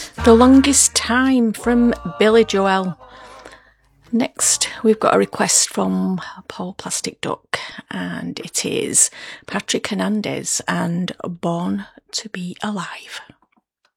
The Longest Time from Billy Joel. Next, we've got a request from Paul Plastic Duck, and it is Patrick Hernandez and Born to Be Alive.